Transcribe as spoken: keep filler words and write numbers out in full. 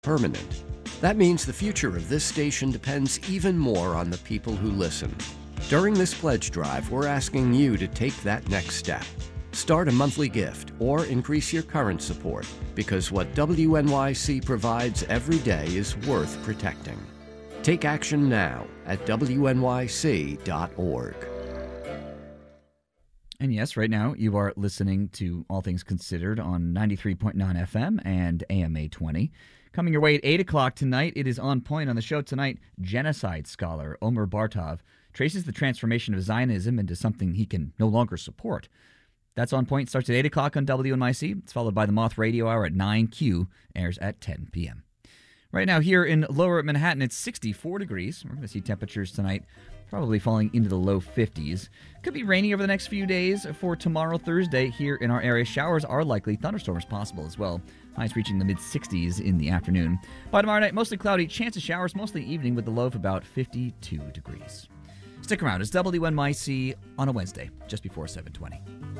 permanent. That means the future of this station depends even more on the people who listen. During this pledge drive, we're asking you to take that next step. Start a monthly gift or increase your current support, because what W N Y C provides every day is worth protecting. Take action now at W N Y C dot org. And yes, right now you are listening to All Things Considered on ninety-three point nine F M and A M eight twenty. Coming your way at eight o'clock tonight, it is On Point. On the show tonight, genocide scholar Omer Bartov traces the transformation of Zionism into something he can no longer support. That's On Point. Starts at eight o'clock on W N Y C. It's followed by the Moth Radio Hour at nine. Q airs at ten p.m. Right now here in Lower Manhattan, it's sixty-four degrees. We're going to see temperatures tonight probably falling into the low fifties. Could be rainy over the next few days. For tomorrow, Thursday, here in our area, showers are likely. Thunderstorms possible as well. Highs reaching the mid-sixties in the afternoon. By tomorrow night, mostly cloudy. Chance of showers mostly evening with the low of about fifty-two degrees. Stick around. It's W N Y C on a Wednesday, just before seven twenty.